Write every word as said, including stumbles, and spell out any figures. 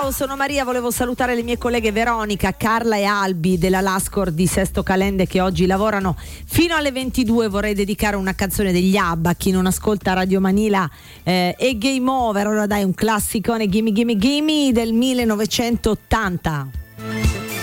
Ciao, sono Maria, volevo salutare le mie colleghe Veronica, Carla e Albi della Lascor di Sesto Calende che oggi lavorano fino alle ventidue. Vorrei dedicare una canzone degli ABBA a chi non ascolta Radio Manila eh, e Game Over. Ora dai, un classicone, Gimme Gimme Gimme del millenovecentottanta.